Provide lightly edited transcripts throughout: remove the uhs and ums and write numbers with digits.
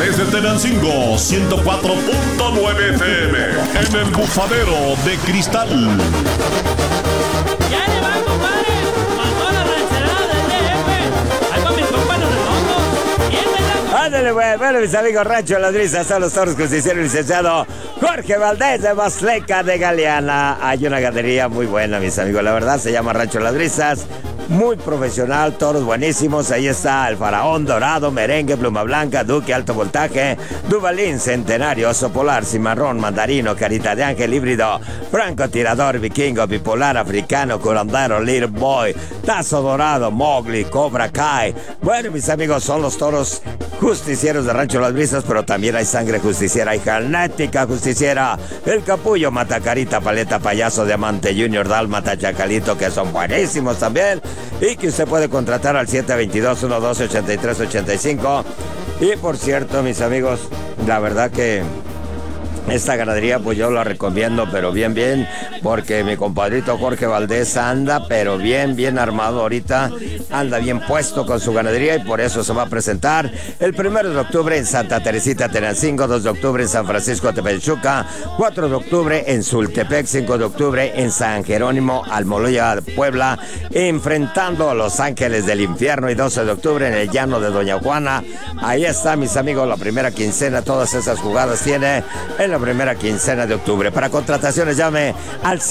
Desde Tenancingo, 104.9 FM. En el bufadero de cristal. ¡Ya le va, compadre! ¡Mandó la rancherada del DF! ¡Ahí va mis compañeros redondos! Ándale, güey. Bueno, mis amigos Rancho Las Brisas son los toros justiciero y licenciado Jorge Valdés de Masleca de Galeana. Hay una ganadería muy buena, mis amigos. La verdad, se llama Rancho Las Brisas. Muy profesional, toros buenísimos. Ahí está el Faraón, Dorado, Merengue, Pluma Blanca, Duque, Alto Voltaje, Duvalín, Centenario, Oso Polar, Cimarrón, Mandarino, Carita de Ángel, Híbrido, Franco Tirador, Vikingo, Bipolar, Africano, Curandero, Little Boy, Tazo Dorado, Mowgli, Cobra Kai. Bueno, mis amigos, son los toros justicieros de Rancho Las Brisas, pero también hay sangre justiciera, hay genética justiciera, el Capullo, Matacarita, Paleta, Payaso, Diamante, Junior, Dálmata, Chacalito, que son buenísimos también, y que usted puede contratar al 722-112-8385. Y por cierto, mis amigos, la verdad que esta ganadería pues yo la recomiendo, pero bien, porque mi compadrito Jorge Valdés anda, pero bien armado ahorita, anda bien puesto con su ganadería, y por eso se va a presentar el 1 de octubre en Santa Teresita, Tenancingo, 2 de octubre en San Francisco, Tepechuca, 4 de octubre en Sultepec, 5 de octubre en San Jerónimo, Almoloya, Puebla, enfrentando a Los Ángeles del Infierno, y 12 de octubre en el Llano de Doña Juana. Ahí está, mis amigos, la primera quincena, todas esas jugadas tiene en la primera quincena de octubre. Para contrataciones llame al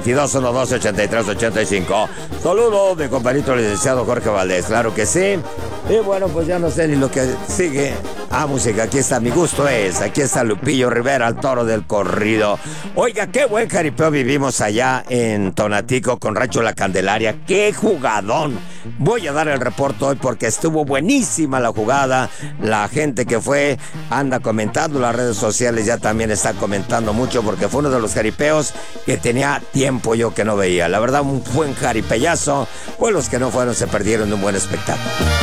722-112-8385. Saludos de compañero licenciado Jorge Valdés, claro que sí. Y bueno, pues ya no sé ni lo que sigue. Música, aquí está, mi gusto es, aquí está Lupillo Rivera, el toro del corrido. Oiga, qué buen jaripeo vivimos allá en Tonatico con Rancho La Candelaria, qué jugadón. Voy a dar el reporte hoy porque estuvo buenísima la jugada. La gente que fue anda comentando, las redes sociales ya también está comentando mucho, porque fue uno de los jaripeos que tenía tiempo yo que no veía. La verdad, un buen jaripeyazo, pues los que no fueron se perdieron de un buen espectáculo.